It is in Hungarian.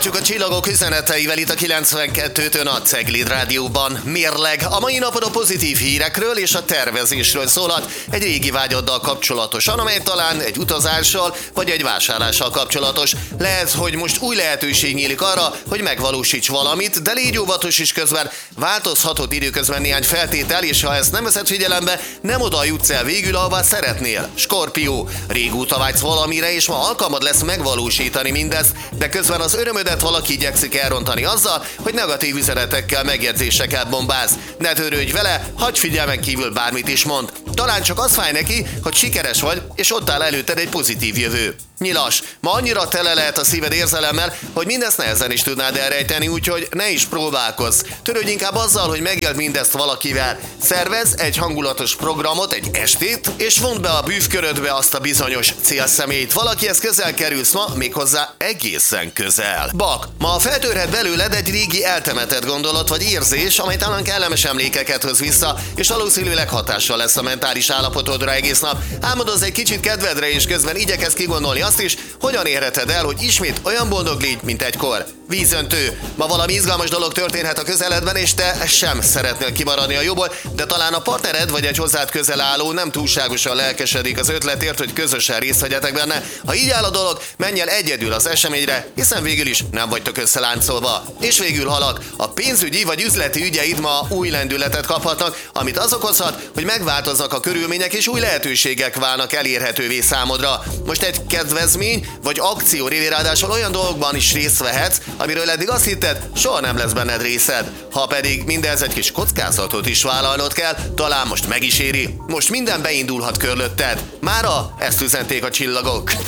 Folytatjuk a csillagok üzeneteivel itt a 92-től a Cegléd Rádióban. Mérleg. A mai napon a pozitív hírekről és a tervezésről szólhat egy régi vágyaddal kapcsolatosan, amely talán egy utazással vagy egy vásárlással kapcsolatos. Lehet, hogy most új lehetőség nyílik arra, hogy megvalósíts valamit, de légy óvatos is közben. Változhatott időközben néhány feltétel, és ha ezt nem veszed figyelembe, nem oda jutsz el végül, ahová szeretnél. Skorpió. Régóta vágysz valamire, és ma alkalmad lesz megvalósítani mindezt, de közben az örömödet valaki igyekszik elrontani azzal, hogy negatív üzenetekkel, megjegyzésekkel bombáz. Ne törődj vele, hagyj figyelmen kívül bármit is mond. Talán csak az fáj neki, hogy sikeres vagy, és ott áll előtted egy pozitív jövő. Nyilas. Ma annyira tele lehet a szíved érzelemmel, hogy mindezt nehezen is tudnád elrejteni, úgyhogy ne is próbálkozz. Törődj inkább azzal, hogy megéld mindezt valakivel. Szervezz egy hangulatos programot, egy estét, és vond be a bűvkörödbe azt a bizonyos célszemélyt. Valakihez közel kerülsz ma, méghozzá egészen közel. Bak. Ma feltörhet belőled egy régi eltemetett gondolat vagy érzés, amely talán kellemes emlékeket hoz vissza, és valószínűleg hatással lesz a mentális állapotodra egész nap. Álmodozz egy kicsit kedvedre, és közben igyekezz kigondolni azt is, hogyan érheted el, hogy ismét olyan boldog légy, mint egykor. Vízöntő. Ma valami izgalmas dolog történhet a közeledben, és te sem szeretnél kimaradni a jóból, de talán a partnered vagy egy hozzád közel álló nem túlságosan lelkesedik az ötletért, hogy közösen részt vegyetek benne. Ha így áll a dolog, menj el egyedül az eseményre, hiszen végül is nem vagytok összeláncolva. És végül halak. A pénzügyi vagy üzleti ügyeid ma új lendületet kaphatnak, amit az okozhat, hogy megváltoznak a körülmények és új lehetőségek válnak elérhetővé számodra. Most egy kedvezmény vagy akció révén ráadásul olyan dolgokban is részt vehetsz, amiről eddig azt hitted, soha nem lesz benned részed. Ha pedig mindez egy kis kockázatot is vállalnod kell, talán most meg is éri. Most minden beindulhat körülötted. Mára ezt üzenték a csillagok.